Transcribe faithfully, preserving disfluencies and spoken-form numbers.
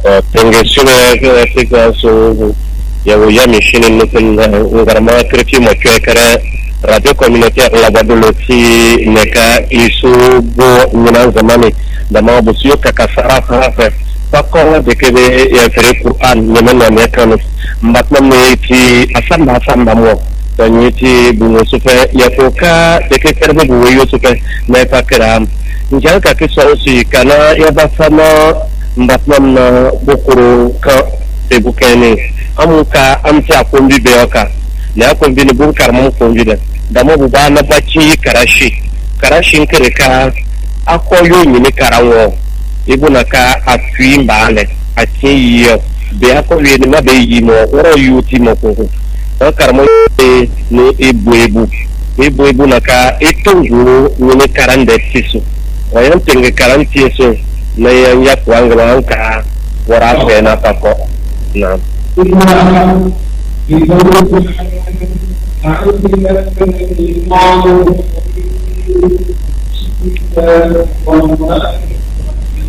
Tengue sube Afrika so ya wo ya machine nukun ngarama kreti mo kere radio communautaire la badoloti neka isu bo nyina zamani dama bo siyo kakasara fara pakko de kebe ya fere Qur'an nyama na kan mbatna me ti asamba asamba mo tanyi ti bu sufe ya toka de ke kerbe bu yo sufe na pakram njal ka ke so si kana ya basama mbatnam na bukuru ka te bukene amuka amta kombi beoka na kombi ni bunkar mu kombi da da mu buba na baci karashi karashin kirka akoyo ni karawo ibuna ka atui mbale atiyo be akoyo ni mabe yimo oro yuti mo ko ko karmo e ni ebu ebu ebu ebu na ka etongu ni karande tisu wayan tenge karanti so na ya kwanga anka wara pena pako na